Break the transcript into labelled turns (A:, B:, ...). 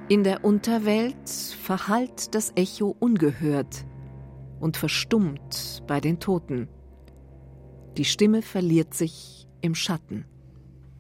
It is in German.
A: In der Unterwelt verhallt das Echo ungehört und verstummt bei den Toten. Die Stimme verliert sich im Schatten.